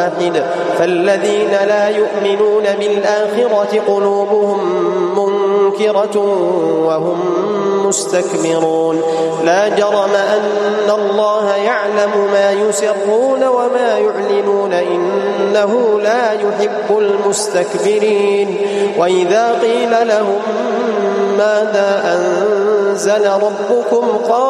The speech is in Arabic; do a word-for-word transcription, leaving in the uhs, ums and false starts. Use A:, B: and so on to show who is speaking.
A: فالذين لا يؤمنون بالآخرة قلوبهم منكرة وهم مستكبرون لا جرم أن الله يعلم ما يسرون وما يعلنون إنه لا يحب المستكبرين وإذا قيل لهم ماذا أنزل ربكم قالوا